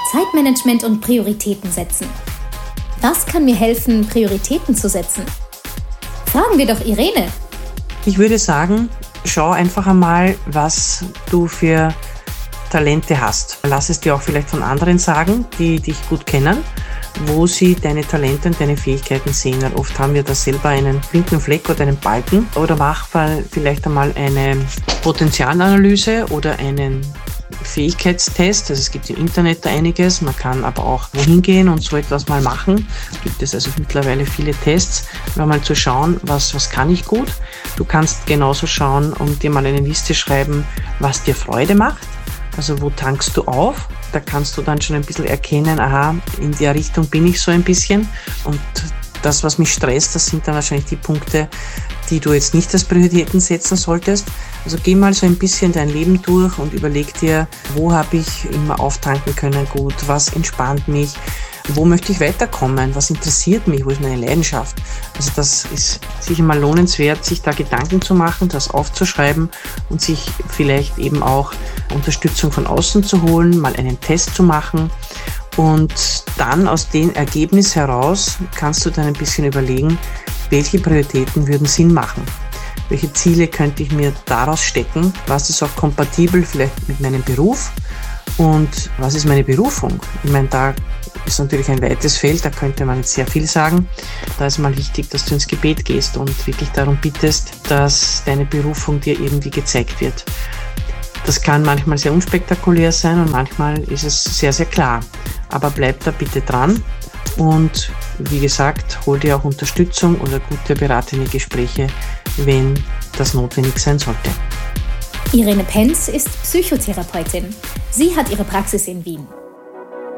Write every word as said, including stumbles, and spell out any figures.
Zeitmanagement und Prioritäten setzen. Was kann mir helfen, Prioritäten zu setzen? Fragen wir doch Irene. Ich würde sagen, schau einfach einmal, was du für Talente hast. Lass es dir auch vielleicht von anderen sagen, die dich gut kennen, wo sie deine Talente und deine Fähigkeiten sehen. Weil oft haben wir da selber einen blinden Fleck oder einen Balken. Oder mach mal vielleicht einmal eine Potenzialanalyse oder einen Fähigkeitstest. Also es gibt im Internet einiges. Man kann aber auch wohin gehen und so etwas mal machen. Gibt es also mittlerweile viele Tests, um mal zu schauen, was, was kann ich gut. Du kannst genauso schauen und dir mal eine Liste schreiben, was dir Freude macht. Also wo tankst du auf? Da kannst du dann schon ein bisschen erkennen, aha, in der Richtung bin ich so ein bisschen. Und das, was mich stresst, das sind dann wahrscheinlich die Punkte, die du jetzt nicht als Prioritäten setzen solltest. Also geh mal so ein bisschen dein Leben durch und überleg dir, wo habe ich immer auftanken können gut, was entspannt mich, wo möchte ich weiterkommen, was interessiert mich, wo ist meine Leidenschaft. Also das ist sicher mal lohnenswert, sich da Gedanken zu machen, das aufzuschreiben und sich vielleicht eben auch Unterstützung von außen zu holen, mal einen Test zu machen. Und dann aus dem Ergebnis heraus kannst du dann ein bisschen überlegen, welche Prioritäten würden Sinn machen. Welche Ziele könnte ich mir daraus stecken? Was ist auch kompatibel vielleicht mit meinem Beruf? Und was ist meine Berufung? Ich meine, da ist natürlich ein weites Feld, da könnte man jetzt sehr viel sagen. Da ist mal wichtig, dass du ins Gebet gehst und wirklich darum bittest, dass deine Berufung dir irgendwie gezeigt wird. Das kann manchmal sehr unspektakulär sein und manchmal ist es sehr, sehr klar. Aber bleib da bitte dran und wie gesagt, hol dir auch Unterstützung oder gute beratende Gespräche, wenn das notwendig sein sollte. Irene Penz ist Psychotherapeutin. Sie hat ihre Praxis in Wien.